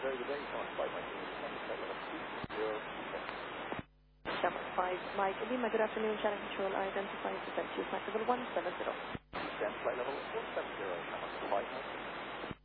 very good day. Channel 5 Mike, flight level 20. Channel 5 Mike, Lima, good afternoon. Channel Control, identified descent to flight level 170. Descent flight level 170, Channel 5 Mike.